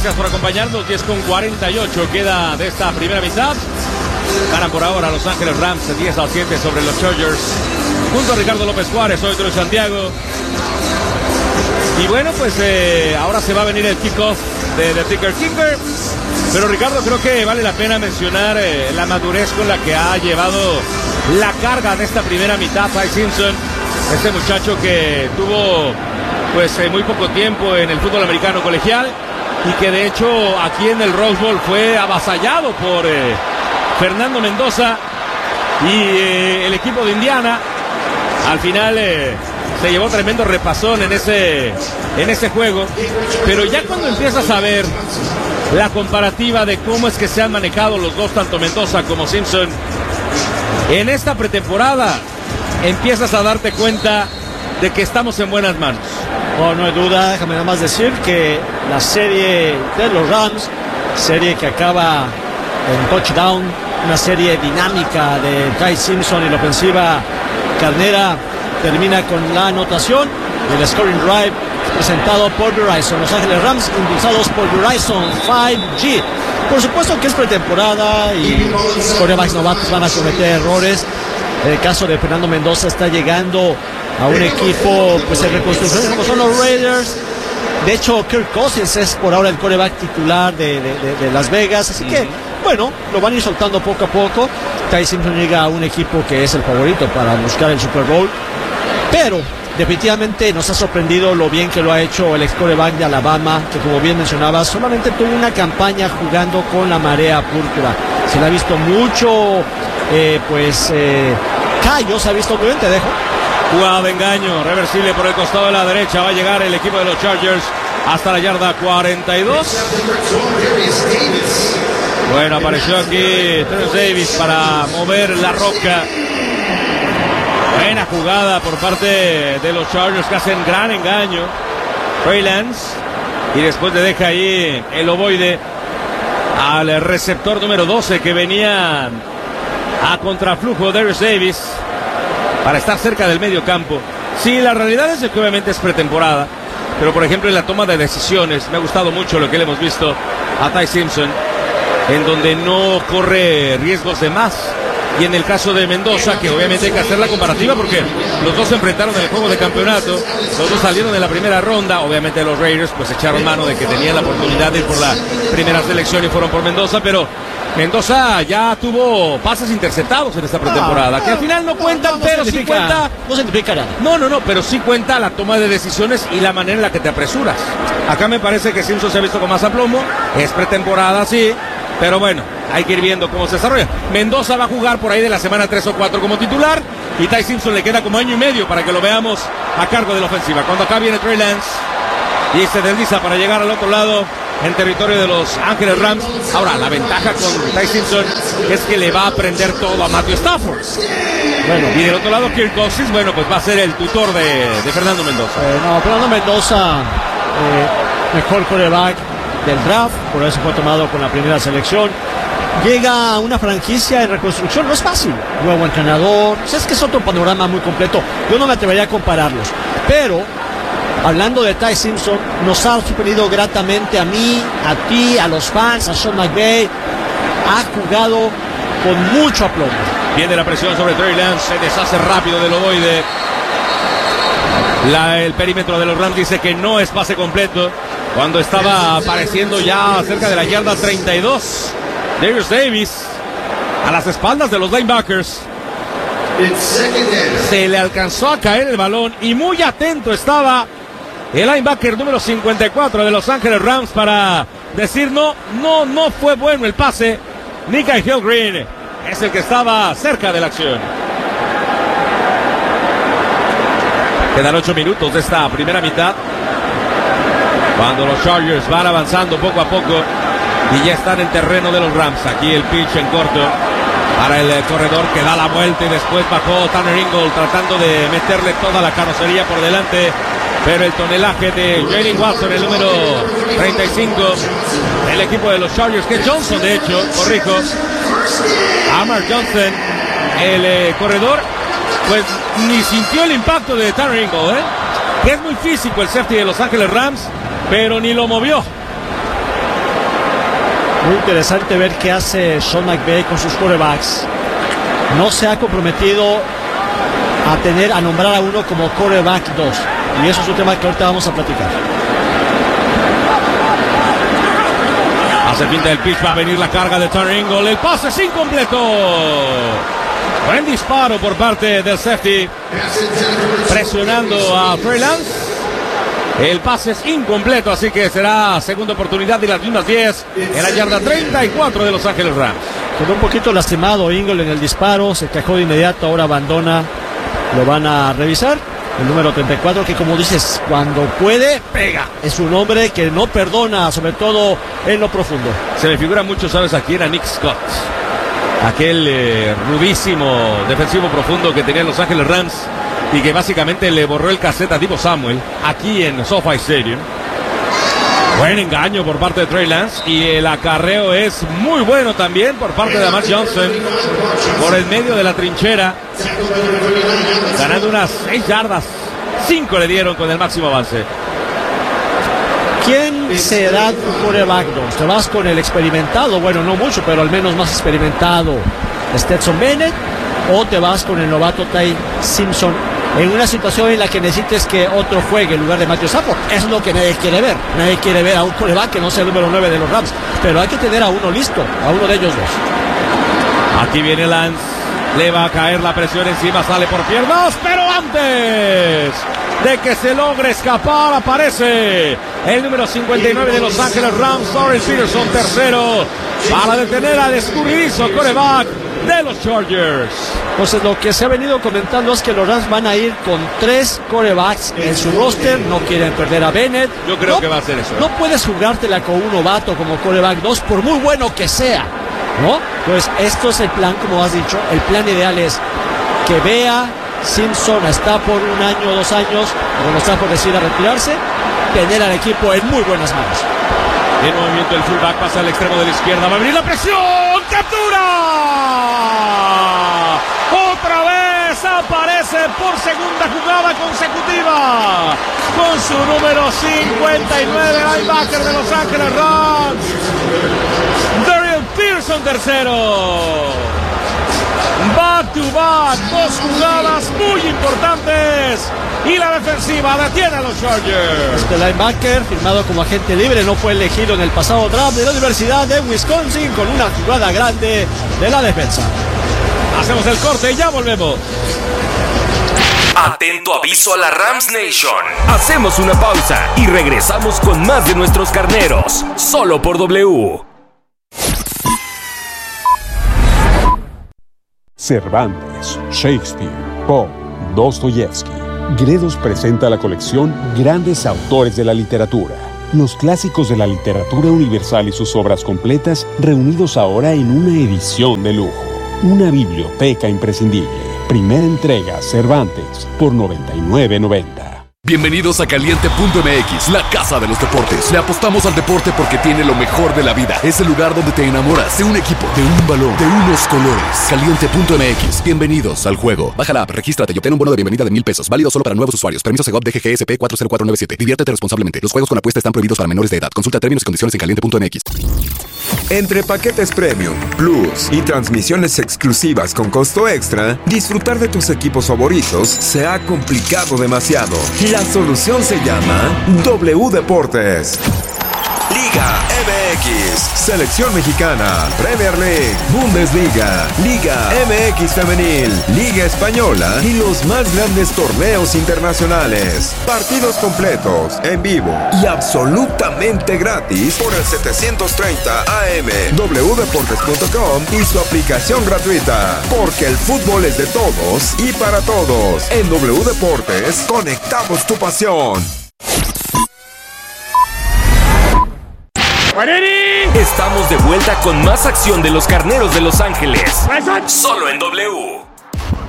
gracias por acompañarnos. 10:48 queda de esta primera mitad. Ganan por ahora Los Ángeles Rams 10-7 sobre los Chargers. Junto a Ricardo López Juárez, soy Troy Santiago. Y bueno, pues ahora se va a venir el kickoff de Ticker Kicker. Pero Ricardo, creo que vale la pena mencionar la madurez con la que ha llevado la carga de esta primera mitad Ty Simpson. Este muchacho que tuvo pues muy poco tiempo en el fútbol americano colegial y que de hecho aquí en el Rose Bowl fue avasallado por Fernando Mendoza y el equipo de Indiana. Al final se llevó tremendo repasón en ese juego, pero ya cuando empiezas a ver la comparativa de cómo es que se han manejado los dos, tanto Mendoza como Simpson, en esta pretemporada empiezas a darte cuenta de que estamos en buenas manos. Oh, no hay duda, déjame nada más decir que la serie de los Rams, serie que acaba en touchdown, una serie dinámica de Ty Simpson y la ofensiva carnera, termina con la anotación y el scoring drive presentado por Verizon. Los Ángeles Rams impulsados por Verizon 5G. Por supuesto que es pretemporada y quarterbacks novatos van a cometer errores. El caso de Fernando Mendoza está llegando a un equipo pues en reconstrucción como son los Raiders. De hecho, Kirk Cousins es por ahora el quarterback titular de Las Vegas, así que bueno, lo van a ir soltando poco a poco. Ty Simpson llega a un equipo que es el favorito para buscar el Super Bowl, pero definitivamente nos ha sorprendido lo bien que lo ha hecho el ex quarterback de Alabama, que como bien mencionaba, solamente tuvo una campaña jugando con la marea púrpura. Se le ha visto mucho, callo, se ha visto bien, te dejo. Jugada de engaño, reversible por el costado de la derecha. Va a llegar el equipo de los Chargers hasta la yarda 42. Bueno, apareció aquí Terrence Davis para mover la roca. Buena jugada por parte de los Chargers, que hacen gran engaño. Trey Lance. Y después le deja ahí el ovoide al receptor número 12, que venía a contraflujo, Darius Davis, para estar cerca del medio campo. Sí, la realidad es que obviamente es pretemporada, pero por ejemplo en la toma de decisiones me ha gustado mucho lo que le hemos visto a Ty Simpson, en donde no corre riesgos de más. Y en el caso de Mendoza, que obviamente hay que hacer la comparativa porque los dos se enfrentaron en el juego de campeonato, los dos salieron de la primera ronda. Obviamente los Raiders pues echaron mano de que tenían la oportunidad de ir por la primera selección y fueron por Mendoza, pero Mendoza ya tuvo pases interceptados en esta pretemporada, que al final no cuentan, pero sí cuenta. No significa nada. No, pero sí cuenta la toma de decisiones y la manera en la que te apresuras. Acá me parece que Simpson se ha visto con más aplomo, es pretemporada, sí, pero bueno, hay que ir viendo cómo se desarrolla. Mendoza va a jugar por ahí de la semana 3 o 4 como titular, y Ty Simpson le queda como año y medio para que lo veamos a cargo de la ofensiva. Cuando acá viene Trey Lance y se desliza para llegar al otro lado en territorio de los Ángeles Rams. Ahora, la ventaja con Ty Simpson es que le va a aprender todo a Matthew Stafford. Bueno, y del otro lado Kirk Cousins, bueno, pues va a ser el tutor de Fernando Mendoza. Fernando Mendoza, mejor quarterback del draft, por eso fue tomado con la primera selección. Llega a una franquicia en reconstrucción, no es fácil. Nuevo entrenador, o sea, es que es otro panorama muy completo. Yo no me atrevería a compararlos, pero hablando de Ty Simpson, nos ha sorprendido gratamente a mí, a ti, a los fans, a Sean McVay. Ha jugado con mucho aplomo. Viene la presión sobre Trey Lance, se deshace rápido del ovoide. El perímetro de los Rams dice que no es pase completo, cuando estaba apareciendo ya cerca de la yarda 32. Darius Davis a las espaldas de los linebackers. Se le alcanzó a caer el balón y muy atento estaba el linebacker número 54 de Los Ángeles Rams para decir no fue bueno el pase. Nikhai Hill-Green es el que estaba cerca de la acción. Quedan 8 minutos de esta primera mitad, cuando los Chargers van avanzando poco a poco y ya están en terreno de los Rams. Aquí el pitch en corto para el corredor, que da la vuelta y después bajó Tanner Ingle tratando de meterle toda la carrocería por delante, pero el tonelaje de Jalen Watson, el número 35 del equipo de los Chargers, que es Johnson, de hecho, corrijo, Amar Johnson, el corredor, pues ni sintió el impacto de Tanner Ingle, que es muy físico el safety de Los Ángeles Rams, pero ni lo movió. Muy interesante ver qué hace Sean McVay con sus quarterbacks. No se ha comprometido a nombrar a uno como quarterback 2. Y eso es un tema que ahorita vamos a platicar. Hace finta del pitch, va a venir la carga de Turner Ingle. El pase es incompleto. Buen disparo por parte del safety, presionando a Trey Lance. El pase es incompleto, así que será segunda oportunidad y las mismas 10 en la yarda 34 de Los Ángeles Rams. Quedó un poquito lastimado Ingle en el disparo, se cajó de inmediato, ahora abandona, lo van a revisar. El número 34, que como dices, cuando puede, pega. Es un hombre que no perdona, sobre todo en lo profundo. Se me figura mucho, ¿sabes? Aquí era Nick Scott, aquel rubísimo defensivo profundo que tenía Los Ángeles Rams y que básicamente le borró el cassette a Deebo Samuel aquí en SoFi Stadium. Buen engaño por parte de Trey Lance y el acarreo es muy bueno también por parte de Amar Johnson por el medio de la trinchera, ganando unas 6 yardas. 5 le dieron con el máximo avance. ¿Quién será tu quarterback 2? ¿Te vas con el experimentado? Bueno, no mucho, pero al menos más experimentado, Stetson Bennett, o te vas con el novato Ty Simpson en una situación en la que necesites que otro juegue en lugar de Matthew Stafford? Eso es lo que nadie quiere ver. Nadie quiere ver a un quarterback que no sea el número 9 de los Rams, pero hay que tener a uno listo, a uno de ellos dos. Aquí viene Lance, le va a caer la presión encima, sale por piernas, pero antes de que se logre escapar aparece el número 59 de Los Ángeles Rams, Lawrence Peterson, tercero, para detener al escurridizo quarterback de los Chargers. Entonces lo que se ha venido comentando es que los Rams van a ir con 3 quarterbacks en su roster, no quieren perder a Bennett. Yo creo que va a ser eso. No puedes jugártela con un novato como quarterback 2 por muy bueno que sea, ¿no? Pues esto es el plan, como has dicho. El plan ideal es que vea Simpson está por 1 año o 2 años, cuando está por decir a retirarse, tener al equipo en muy buenas manos. En movimiento el fullback pasa al extremo de la izquierda, va a venir la presión, ¡captura! Otra vez aparece por segunda jugada consecutiva con su número 59, linebacker de Los Ángeles Rams, Daryl Pearson, tercero. Back to back, 2 jugadas muy importantes y la defensiva detiene a los Chargers. Este linebacker, firmado como agente libre, no fue elegido en el pasado draft de la Universidad de Wisconsin, con una jugada grande de la defensa. Hacemos el corte y ya volvemos. Atento aviso a la Rams Nation. Hacemos una pausa y regresamos con más de nuestros carneros, solo por W. Cervantes, Shakespeare, Poe, Dostoyevsky. Gredos presenta la colección Grandes Autores de la Literatura, los clásicos de la literatura universal y sus obras completas reunidos ahora en una edición de lujo. Una biblioteca imprescindible. Primera entrega Cervantes por $99.90. Bienvenidos a Caliente.mx, la casa de los deportes. Le apostamos al deporte porque tiene lo mejor de la vida. Es el lugar donde te enamoras de un equipo, de un balón, de unos colores. Caliente.mx, bienvenidos al juego. Baja la app, regístrate y obtén un bono de bienvenida de $1,000. Válido solo para nuevos usuarios. Permiso Segov DGGSP 40497. Diviértete responsablemente. Los juegos con apuesta están prohibidos para menores de edad. Consulta términos y condiciones en Caliente.mx. Entre paquetes Premium, Plus y transmisiones exclusivas con costo extra, disfrutar de tus equipos favoritos se ha complicado demasiado. La solución se llama W Deportes. Liga MX, Selección Mexicana, Premier League, Bundesliga, Liga MX Femenil, Liga Española y los más grandes torneos internacionales. Partidos completos, en vivo y absolutamente gratis por el 730 AM, wdeportes.com y su aplicación gratuita. Porque el fútbol es de todos y para todos. En W Deportes, conectamos tu pasión. Estamos de vuelta con más acción de los carneros de Los Ángeles. Solo en W.